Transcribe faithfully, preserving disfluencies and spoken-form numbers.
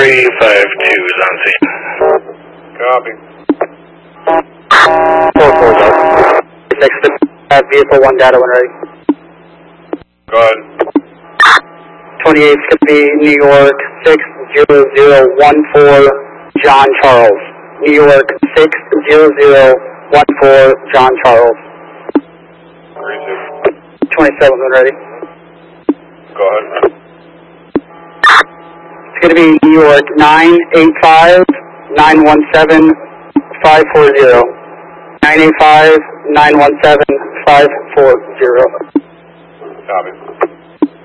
three five two is on scene. Copy. four four zero. Next to uh, vehicle one data when ready. Go ahead. twenty-eight is going to be New York six zero zero one four John Charles. New York six zero zero one four John Charles. three two. twenty-seven when ready. Go ahead. It's going to be New York nine eight five nine one seven five four zero. nine eight five nine one seven five four zero. Copy.